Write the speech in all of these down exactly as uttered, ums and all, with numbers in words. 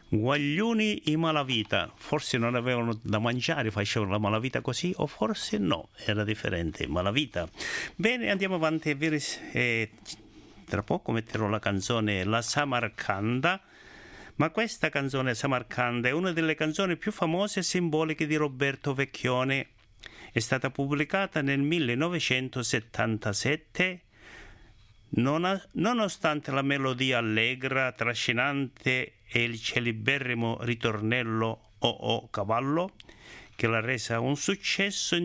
Guaglioni i malavita, forse non avevano da mangiare, facevano la malavita così, o forse no, era differente, malavita. Bene, andiamo avanti, eh, tra poco metterò la canzone La Samarcanda, ma questa canzone Samarcanda è una delle canzoni più famose e simboliche di Roberto Vecchione. È stata pubblicata nel millenovecentosettantasette. Non ha, nonostante la melodia allegra, trascinante e il celeberrimo ritornello O O cavallo, che l'ha resa un successo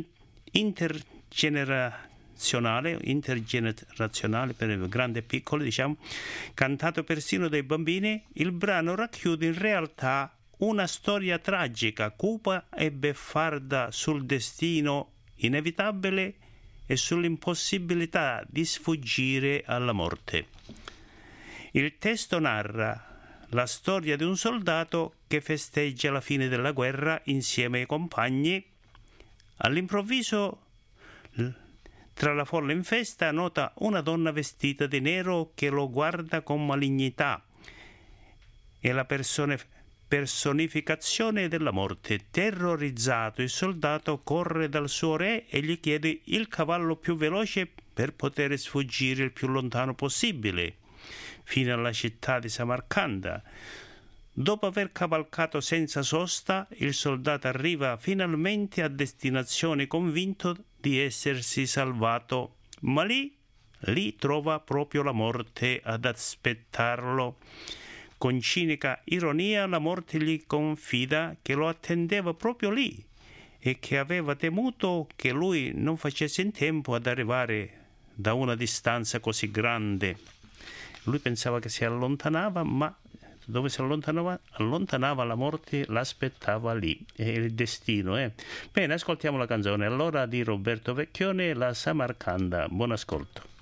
intergenerazionale, intergenerazionale per grandi e piccoli, diciamo, cantato persino dai bambini, il brano racchiude in realtà una storia tragica, cupa e beffarda sul destino inevitabile e sull'impossibilità di sfuggire alla morte. Il testo narra la storia di un soldato che festeggia la fine della guerra insieme ai compagni. All'improvviso, tra la folla in festa, nota una donna vestita di nero che lo guarda con malignità. È la persona personificazione della morte. Terrorizzato, il soldato corre dal suo re e gli chiede il cavallo più veloce per poter sfuggire il più lontano possibile, fino alla città di Samarcanda. Dopo aver cavalcato senza sosta, il soldato arriva finalmente a destinazione convinto di essersi salvato, ma lì, lì trova proprio la morte ad aspettarlo. Con cinica ironia la morte gli confida che lo attendeva proprio lì e che aveva temuto che lui non facesse in tempo ad arrivare da una distanza così grande. Lui pensava che si allontanava, ma dove si allontanava, allontanava la morte, l'aspettava lì. È il destino, eh? Bene, ascoltiamo la canzone allora di Roberto Vecchione, La Samarcanda. Buon ascolto.